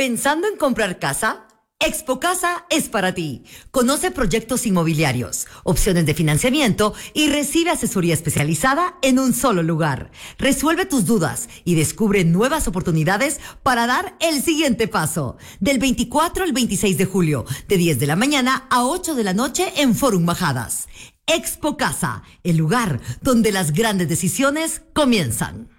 ¿Pensando en comprar casa? Expo Casa es para ti. Conoce proyectos inmobiliarios, opciones de financiamiento y recibe asesoría especializada en un solo lugar. Resuelve tus dudas y descubre nuevas oportunidades para dar el siguiente paso. Del 24 al 26 de julio, de 10 de la mañana a 8 de la noche en Fórum Majadas. Expo Casa, el lugar donde las grandes decisiones comienzan.